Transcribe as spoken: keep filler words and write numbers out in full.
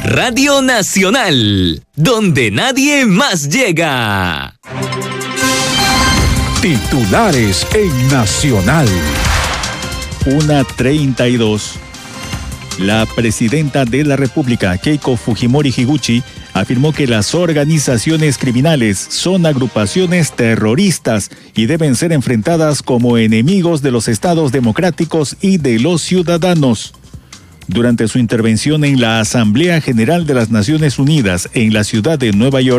Radio Nacional, donde nadie más llega. Titulares en Nacional. una treinta y dos. La presidenta de la República, Keiko Fujimori Higuchi, afirmó que las organizaciones criminales son agrupaciones terroristas y deben ser enfrentadas como enemigos de los estados democráticos y de los ciudadanos. Durante su intervención en la Asamblea General de las Naciones Unidas en la ciudad de Nueva York,